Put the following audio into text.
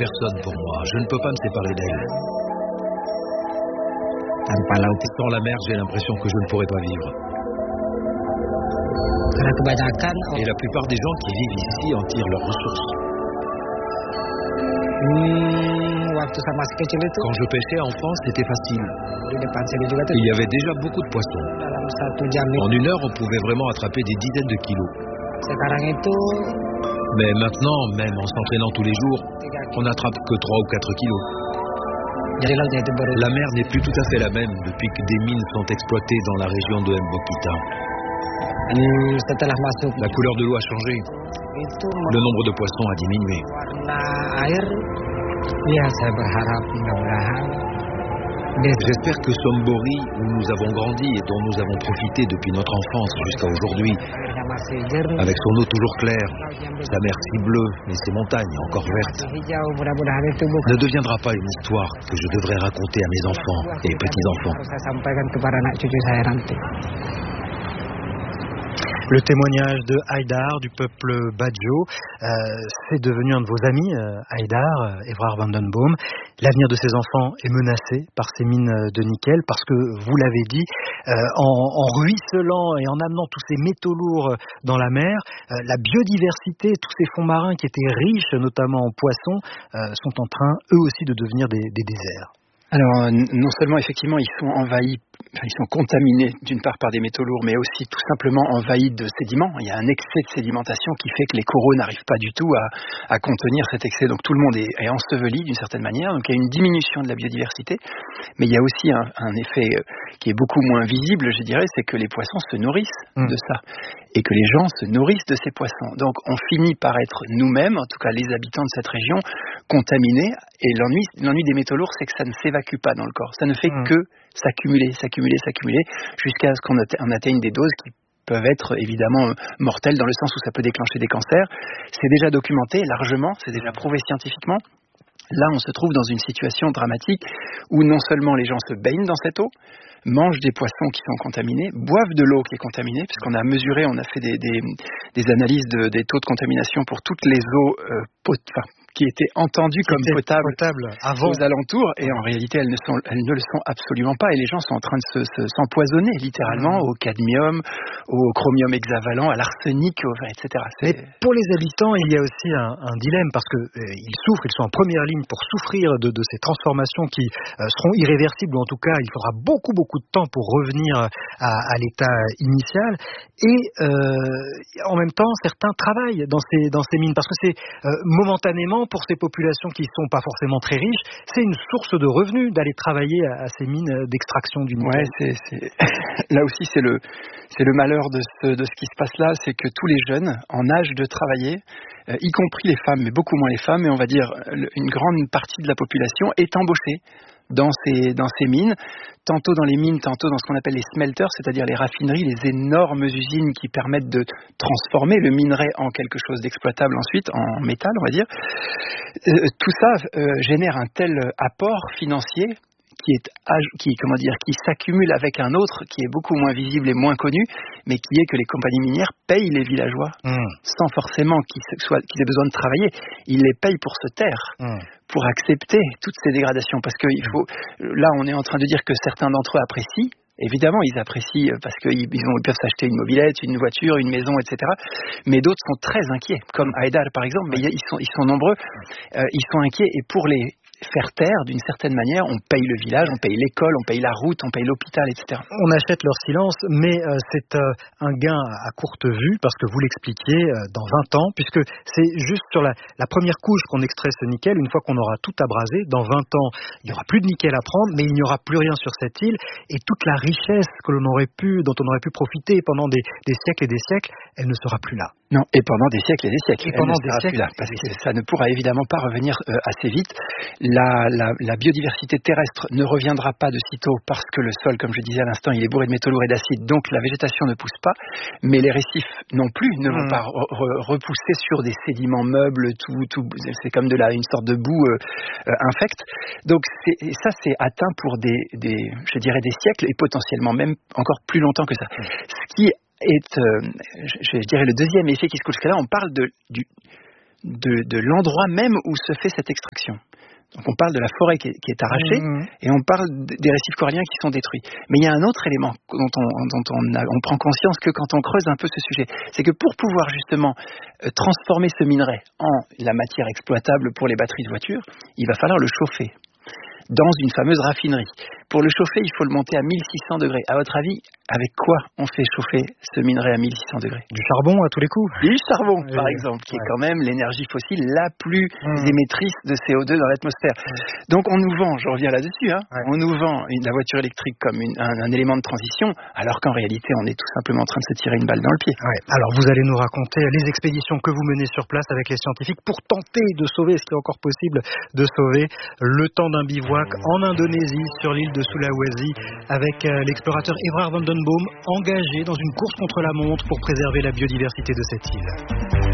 personne pour moi. Je ne peux pas me séparer d'elle. Sans la mer, j'ai l'impression que je ne pourrais pas vivre. Et la plupart des gens qui vivent ici en tirent leurs ressources. Quand je pêchais enfant, c'était facile. Il y avait déjà beaucoup de poissons. En 1 heure, on pouvait vraiment attraper des dizaines de kilos. Mais maintenant, même en s'entraînant tous les jours, on n'attrape que 3 ou 4 kilos. La mer n'est plus tout à fait la même depuis que des mines sont exploitées dans la région de Mbokita. La couleur de l'eau a changé. Le nombre de poissons a diminué. J'espère que Sombori, où nous avons grandi et dont nous avons profité depuis notre enfance jusqu'à aujourd'hui, avec son eau toujours claire, sa mer si bleue et ses montagnes encore vertes, ne deviendra pas une histoire que je devrais raconter à mes enfants et petits-enfants. Le témoignage de Haïdar, du peuple Badjo, c'est devenu un de vos amis, Haïdar, Evrard van den Boom. L'avenir de ses enfants est menacé par ces mines de nickel parce que, vous l'avez dit, en ruisselant et en amenant tous ces métaux lourds dans la mer, la biodiversité, tous ces fonds marins qui étaient riches, notamment en poissons, sont en train, eux aussi, de devenir des déserts. Alors, non seulement, effectivement, ils sont envahis, ils sont contaminés d'une part par des métaux lourds, mais aussi tout simplement envahis de sédiments. Il y a un excès de sédimentation qui fait que les coraux n'arrivent pas du tout à contenir cet excès. Donc tout le monde est enseveli d'une certaine manière. Donc il y a une diminution de la biodiversité, mais il y a aussi un effet qui est beaucoup moins visible, je dirais, c'est que les poissons se nourrissent de ça et que les gens se nourrissent de ces poissons. Donc on finit par être nous-mêmes, en tout cas les habitants de cette région, contaminés. Et l'ennui des métaux lourds, c'est que ça ne s'évacue pas dans le corps. Ça ne fait que s'accumuler, jusqu'à ce qu'on atteigne des doses qui peuvent être évidemment mortelles dans le sens où ça peut déclencher des cancers. C'est déjà documenté largement, c'est déjà prouvé scientifiquement. Là, on se trouve dans une situation dramatique où non seulement les gens se baignent dans cette eau, mangent des poissons qui sont contaminés, boivent de l'eau qui est contaminée, puisqu'on a mesuré, on a fait des analyses des taux de contamination pour toutes les eaux qui étaient entendues comme potables avant. Aux alentours, et en réalité elles ne le sont absolument pas, et les gens sont en train de s'empoisonner littéralement au cadmium, au chromium hexavalent, à l'arsenic, etc. Mais pour les habitants, il y a aussi un dilemme, parce que ils souffrent, ils sont en première ligne pour souffrir de ces transformations qui seront irréversibles, ou en tout cas il faudra beaucoup de temps pour revenir à l'état initial, et en même temps certains travaillent dans ces mines, parce que c'est momentanément pour ces populations qui ne sont pas forcément très riches, c'est une source de revenus d'aller travailler à ces mines d'extraction du nickel. Ouais, là aussi c'est le malheur de ce qui se passe là, c'est que tous les jeunes en âge de travailler, y compris les femmes, mais beaucoup moins les femmes, mais on va dire une grande partie de la population est embauchée dans ces mines, tantôt dans les mines, tantôt dans ce qu'on appelle les smelters, c'est-à-dire les raffineries, les énormes usines qui permettent de transformer le minerai en quelque chose d'exploitable ensuite, en métal, on va dire. Tout ça génère un tel apport financier qui s'accumule avec un autre qui est beaucoup moins visible et moins connu, mais qui est que les compagnies minières payent les villageois sans forcément qu'ils aient besoin de travailler. Ils les payent pour se taire, pour accepter toutes ces dégradations. Parce que là, on est en train de dire que certains d'entre eux apprécient. Évidemment, ils apprécient parce qu'ils peuvent s'acheter une mobilette, une voiture, une maison, etc. Mais d'autres sont très inquiets, comme Haïdar par exemple. Mais ils sont nombreux. Ils sont inquiets, et pour les faire taire, d'une certaine manière, on paye le village, on paye l'école, on paye la route, on paye l'hôpital, etc. On achète leur silence, mais c'est un gain à courte vue, parce que vous l'expliquiez, dans 20 ans, puisque c'est juste sur la première couche qu'on extrait ce nickel. Une fois qu'on aura tout abrasé, dans 20 ans, il n'y aura plus de nickel à prendre, mais il n'y aura plus rien sur cette île, et toute la richesse dont on aurait pu profiter pendant des siècles et des siècles, elle ne sera plus là. Non, et pendant des siècles et des siècles. Elle ne sera plus là, parce que ça ne pourra évidemment pas revenir assez vite. La biodiversité terrestre ne reviendra pas de sitôt parce que le sol, comme je disais à l'instant, il est bourré de métaux lourds et d'acide, donc la végétation ne pousse pas, mais les récifs non plus ne vont pas repousser sur des sédiments meubles, c'est comme une sorte de boue infecte. Donc ça c'est atteint pour je dirais des siècles, et potentiellement même encore plus longtemps que ça. Ce qui est, je dirais, le deuxième effet qui se coule jusqu'à là, on parle de l'endroit même où se fait cette extraction. Donc on parle de la forêt qui est arrachée et on parle des récifs coralliens qui sont détruits. Mais il y a un autre élément dont on prend conscience que quand on creuse un peu ce sujet, c'est que pour pouvoir justement transformer ce minerai en la matière exploitable pour les batteries de voitures, il va falloir le chauffer dans une fameuse raffinerie. Pour le chauffer, il faut le monter à 1600 degrés. À votre avis, avec quoi on fait chauffer ce minerai à 1600 degrés? Du charbon à tous les coups. Du charbon, par exemple, qui est quand même l'énergie fossile la plus émettrice de CO2 dans l'atmosphère. Donc on nous vend, je reviens là-dessus, on nous vend la voiture électrique comme un élément de transition, alors qu'en réalité, on est tout simplement en train de se tirer une balle dans le pied. Ouais. Alors vous allez nous raconter les expéditions que vous menez sur place avec les scientifiques pour tenter de sauver, ce qui est encore possible de sauver, le temps d'un bivouac en Indonésie, sur l'île de Sulawesi, avec l'explorateur Evrard van den Boom, engagé dans une course contre la montre pour préserver la biodiversité de cette île.